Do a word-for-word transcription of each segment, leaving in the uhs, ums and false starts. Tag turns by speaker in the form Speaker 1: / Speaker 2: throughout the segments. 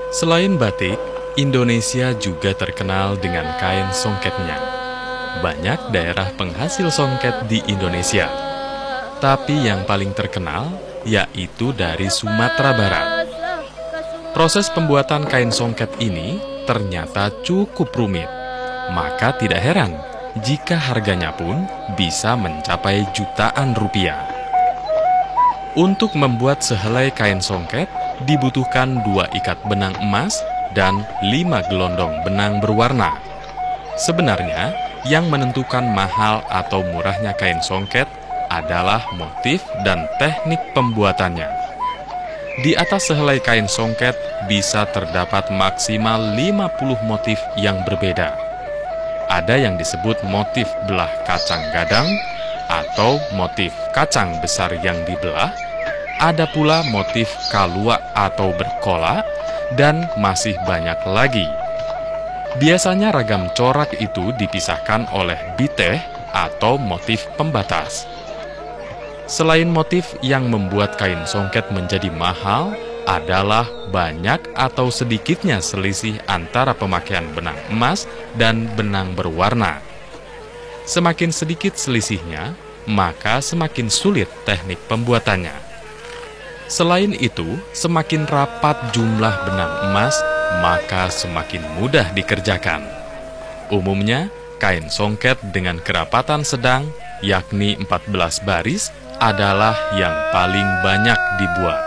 Speaker 1: Selain batik, Indonesia juga terkenal dengan kain songketnya. Banyak daerah penghasil songket di Indonesia. Tapi yang paling terkenal yaitu dari Sumatera Barat. Proses pembuatan kain songket ini ternyata cukup rumit. Maka tidak heran jika harganya pun bisa mencapai jutaan rupiah. Untuk membuat sehelai kain songket, dibutuhkan dua ikat benang emas dan lima gelondong benang berwarna. Sebenarnya, yang menentukan mahal atau murahnya kain songket adalah motif dan teknik pembuatannya. Di atas sehelai kain songket bisa terdapat maksimal lima puluh motif yang berbeda. Ada yang disebut motif belah kacang gadang atau motif kacang besar yang dibelah. Ada pula motif kalua atau berkola, dan masih banyak lagi. Biasanya ragam corak itu dipisahkan oleh biteh atau motif pembatas. Selain motif yang membuat kain songket menjadi mahal, adalah banyak atau sedikitnya selisih antara pemakaian benang emas dan benang berwarna. Semakin sedikit selisihnya, maka semakin sulit teknik pembuatannya. Selain itu, semakin rapat jumlah benang emas, maka semakin mudah dikerjakan. Umumnya, kain songket dengan kerapatan sedang, yakni empat belas baris, adalah yang paling banyak dibuat.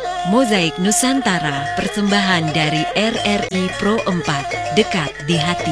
Speaker 2: Mozaik Nusantara, persembahan dari R R I Pro empat, dekat di hati.